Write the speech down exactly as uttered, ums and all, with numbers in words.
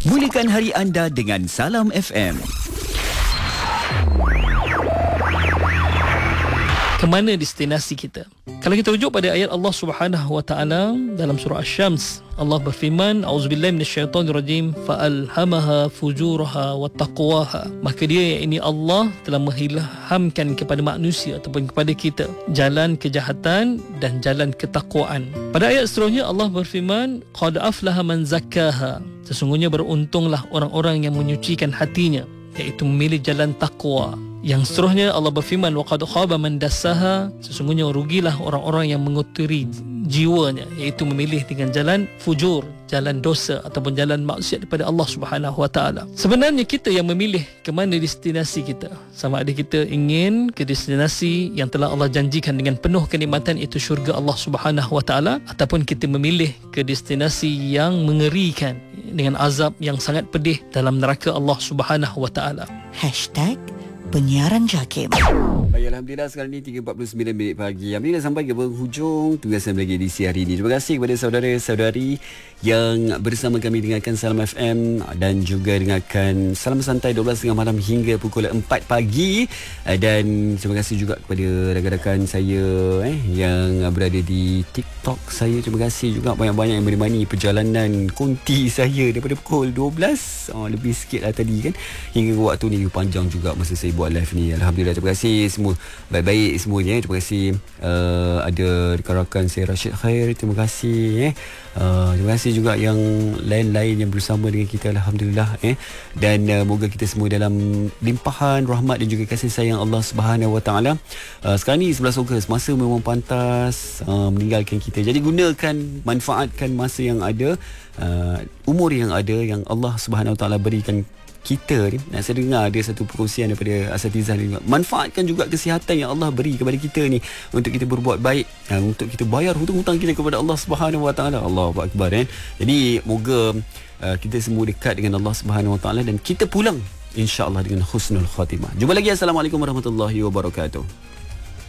Mulakan hari anda dengan Salam F M. Kemana destinasi kita? Kalau kita rujuk pada ayat Allah Subhanahu wa taala dalam surah Asy-Syams, Allah berfirman, A'udzubillahi minasyaitonirrajim, fa'alhamaha fujuraha wa taqwaha. Maka dia, yakni Allah, telah mengilhamkan kepada manusia ataupun kepada kita jalan kejahatan dan jalan ketakwaan. Pada ayat seterusnya Allah berfirman, qad aflaha man zakkaha. Sesungguhnya beruntunglah orang-orang yang menyucikan hatinya, iaitu memilih jalan takwa. Yang seterusnya Allah berfirman, waqad khaba man dassaha. Sesungguhnya rugilah orang-orang yang mengotiri jiwanya, iaitu memilih dengan jalan fujur, jalan dosa ataupun jalan maksiat daripada Allah Subhanahu wa taala. Sebenarnya kita yang memilih ke mana destinasi kita. Sama ada kita ingin ke destinasi yang telah Allah janjikan dengan penuh kenikmatan, iaitu syurga Allah Subhanahu wa taala, ataupun kita memilih ke destinasi yang mengerikan dengan azab yang sangat pedih dalam neraka Allah Subhanahu wa taala. Hashtag Penyiaran Jakim. Baik, Alhamdulillah sekarang ni tiga empat puluh sembilan minit pagi. Alhamdulillah sampai ke penghujung tugasan lagi edisi hari ini. Terima kasih kepada saudara-saudari yang bersama kami dengarkan Salam F M dan juga dengarkan Salam Santai dua belas tiga puluh malam hingga pukul empat pagi. Dan terima kasih juga kepada rakan-rakan saya eh, yang berada di TikTok saya. Terima kasih juga banyak-banyak yang menemani perjalanan konti saya daripada pukul dua belas oh, lebih sikit lah tadi kan, hingga waktu ni panjang juga masa saya buat live ni. Alhamdulillah, terima kasih semua baik-baik semuanya. Terima kasih uh, ada rakan-rakan saya Rashid Khair, terima kasih eh. Uh, terima kasih juga yang lain-lain yang bersama dengan kita. Alhamdulillah eh. Dan uh, moga kita semua dalam limpahan rahmat dan juga kasih sayang Allah Subhanahu Wa Taala. Uh, sekarang ni sebelas Ogos, masa memang pantas uh, meninggalkan kita. Jadi gunakan, manfaatkan masa yang ada, uh, umur yang ada yang Allah Subhanahu Wa Taala berikan kita ni. Nak saya dengar ada satu perkongsian daripada asatizah ni, manfaatkan juga kesihatan yang Allah beri kepada kita ni untuk kita berbuat baik, ha, untuk kita bayar hutang-hutang kita kepada Allah Subhanahu Wa Taala. Allahu akbar kan. Jadi moga uh, kita semua dekat dengan Allah Subhanahu Wa Taala dan kita pulang insya-Allah dengan husnul khatimah. Jumpa lagi. Assalamualaikum warahmatullahi wabarakatuh.